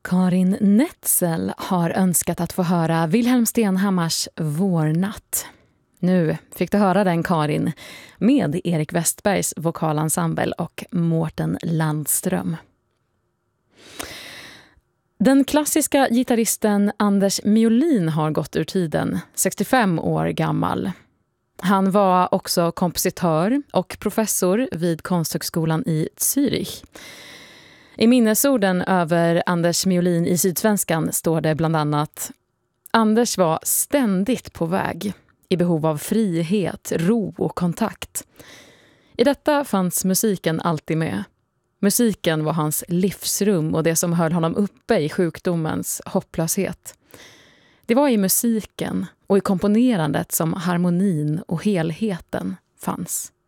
Karin Netzel har önskat att få höra Wilhelm Stenhammars Vårnatt. Nu fick du höra den, Karin, med Erik Westbergs vokalensemble och Mårten Landström. Den klassiska gitarristen Anders Mjolin har gått ur tiden, 65 år gammal. Han var också kompositör och professor vid Konsthögskolan i Zürich. I minnesorden över Anders Mjolin i Sydsvenskan står det bland annat: Anders var ständigt på väg, i behov av frihet, ro och kontakt. I detta fanns musiken alltid med. Musiken var hans livsrum och det som höll honom uppe i sjukdomens hopplöshet. Det var i musiken och i komponerandet som harmonin och helheten fanns.